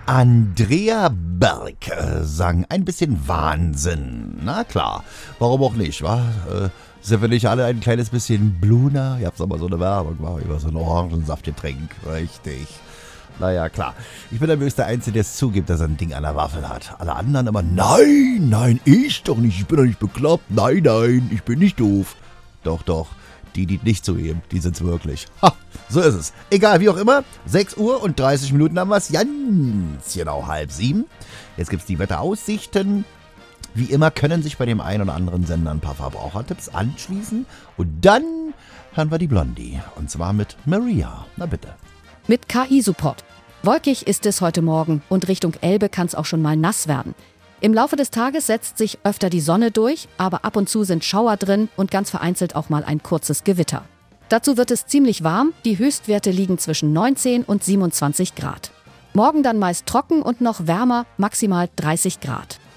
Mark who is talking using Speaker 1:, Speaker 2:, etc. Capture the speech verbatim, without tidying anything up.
Speaker 1: Andrea Berg äh, sang ein bisschen Wahnsinn. Na klar, warum auch nicht, wa? Äh, sind wir nicht alle ein kleines bisschen Bluna? Ihr habt aber so eine Werbung, wa? Über so ein Orangensaftgetränk, richtig. Naja, klar. Ich bin nämlich der Einzige, der es zugibt, dass er ein Ding an der Waffel hat. Alle anderen immer, nein, nein, ich doch nicht, ich bin doch nicht bekloppt. Nein, nein, ich bin nicht doof. Doch, doch, die, die nicht zugeben, die sind's wirklich. Ha, so ist es. Egal, wie auch immer, sechs Uhr und dreißig Minuten haben wir es. Ganz genau halb sieben. Jetzt gibt's die Wetteraussichten. Wie immer können sich bei dem einen oder anderen Sender ein paar Verbrauchertipps anschließen. Und dann hören wir die Blondie. Und zwar mit Maria. Na bitte.
Speaker 2: Mit K I-Support. Wolkig ist es heute Morgen und Richtung Elbe kann es auch schon mal nass werden. Im Laufe des Tages setzt sich öfter die Sonne durch, aber ab und zu sind Schauer drin und ganz vereinzelt auch mal ein kurzes Gewitter. Dazu wird es ziemlich warm, die Höchstwerte liegen zwischen neunzehn und siebenundzwanzig Grad. Morgen dann meist trocken und noch wärmer, maximal dreißig Grad.